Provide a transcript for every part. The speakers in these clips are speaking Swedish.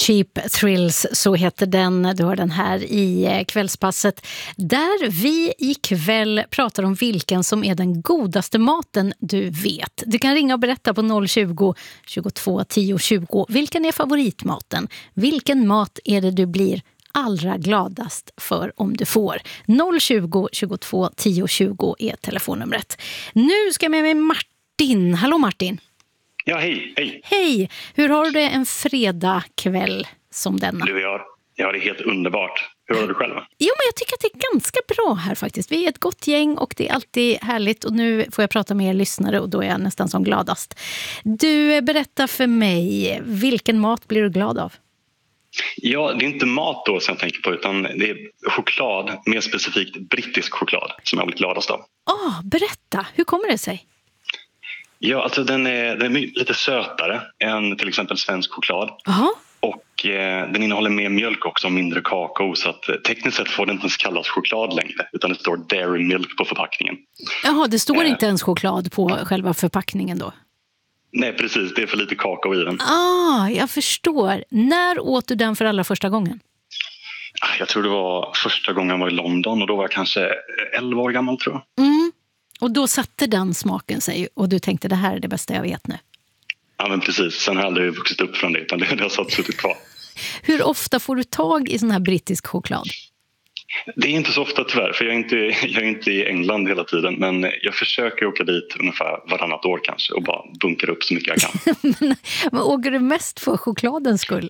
Cheap Thrills, så heter den. Du har den här i kvällspasset, där vi ikväll pratar om vilken som är den godaste maten du vet. Du kan ringa och berätta på 020 22 10 20. Vilken är favoritmaten? Vilken mat är det du blir allra gladast för om du får? 020 22 10 20 är telefonnumret. Nu ska jag med mig Martin. Hallå Martin. Ja, hej. Hej, hur har du det en fredagkväll som denna? Jag har det helt underbart. Hur har du själv? Jo, men jag tycker att det är ganska bra här faktiskt. Vi är ett gott gäng och det är alltid härligt. Och nu får jag prata med er lyssnare och då är jag nästan som gladast. Du, berättar för mig, vilken mat blir du glad av? Ja, det är inte mat då som jag tänker på, utan det är choklad, mer specifikt brittisk choklad som jag blir gladast av. Berätta, hur kommer det sig? Ja, alltså den är lite sötare än till exempel svensk choklad. Aha. Och den innehåller mer mjölk också och mindre kakao, så att tekniskt sett får det inte ens kallas choklad längre, utan det står dairy milk på förpackningen. Jaha, det står inte ens choklad på själva förpackningen då? Nej, precis. Det är för lite kakao i den. Jag förstår. När åt du den för allra första gången? Jag tror det var första gången jag var i London och då var jag kanske 11 år gammal, tror jag. Och då satte den smaken sig och du tänkte det här är det bästa jag vet nu? Ja, men precis. Sen har jag aldrig vuxit upp från det, utan det har suttit kvar. Hur ofta får du tag i sån här brittisk choklad? Det är inte så ofta tyvärr, för jag är inte i England hela tiden. Men jag försöker åka dit ungefär varannat år kanske och bara bunkra upp så mycket jag kan. Men åker du mest för chokladens skull?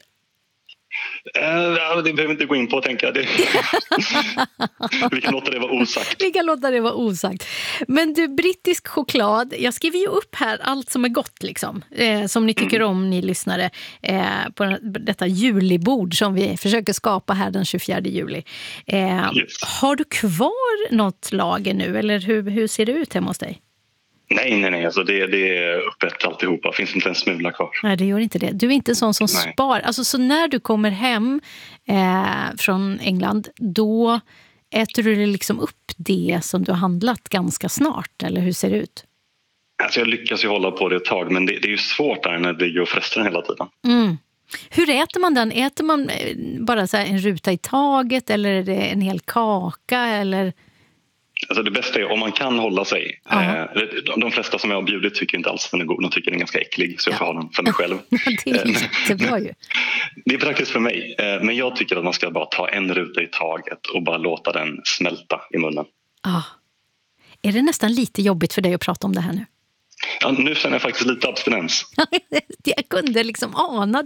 Det behöver inte gå in på, tänka. Vi kan låta det vara osagt. Men du, brittisk choklad, jag skriver ju upp här allt som är gott liksom, som ni tycker om, ni lyssnare, på detta julibord som vi försöker skapa här den 24 juli. Yes. Har du kvar något lager nu, eller hur ser det ut hemma hos dig? Nej. Alltså det är öppet alltihopa. Finns inte en smula kvar. Nej, det gör inte det. Du är inte en sån som spar. Alltså, så när du kommer hem från England, då äter du liksom upp det som du har handlat ganska snart, eller hur ser det ut? Alltså jag lyckas ju hålla på det ett tag, men det är ju svårt där när det går förresten hela tiden. Hur äter man den? Äter man bara så här en ruta i taget, eller är det en hel kaka, eller... Alltså det bästa är om man kan hålla sig. De flesta som jag har bjudit tycker inte alls den är god. De tycker den är ganska äcklig, så jag får ha den för mig själv. Det är jättebra ju. Det är praktiskt för mig. Men jag tycker att man ska bara ta en ruta i taget och bara låta den smälta i munnen. Är det nästan lite jobbigt för dig att prata om det här nu? Ja, nu känner jag faktiskt lite abstinens. Jag kunde liksom ana